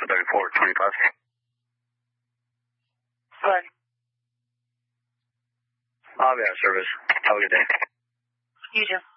for 3425. Good. I'll be out of service. Have a good day. You too.